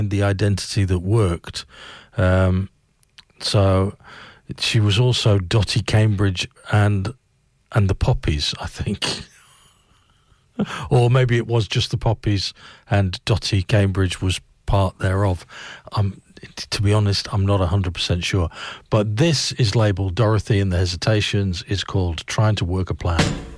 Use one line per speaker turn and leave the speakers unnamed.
the identity that worked. So she was also Dottie Cambridge and the Poppies, I think. Or maybe it was just the Poppies and Dottie Cambridge was part thereof. To be honest, I'm not 100% sure. But this is labelled Dorothy and the Hesitations. It's called Trying to Work a Plan.